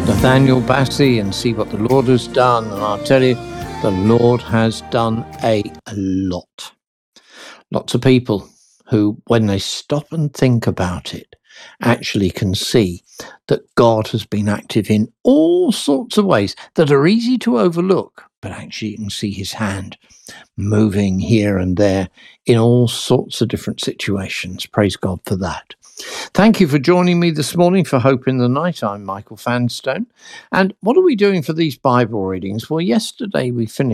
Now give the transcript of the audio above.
Nathaniel Bassey and see what the Lord has done. And I'll tell you, the Lord has done a lot. Lots of people who, when they stop and think about it, actually can see that God has been active in all sorts of ways that are easy to overlook, but actually you can see his hand moving here and there in all sorts of different situations. Praise God for that. Thank you for joining me this morning for Hope in the Night. I'm Michael Fanstone. And what are we doing for these Bible readings? Well, yesterday we finished